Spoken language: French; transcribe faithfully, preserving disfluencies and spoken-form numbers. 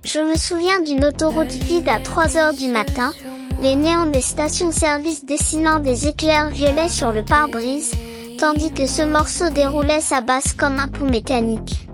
Je me souviens d'une autoroute vide à trois heures du matin, les néons des stations-service dessinant des éclairs violets sur le pare-brise, tandis que ce morceau déroulait sa basse comme un pouls mécanique.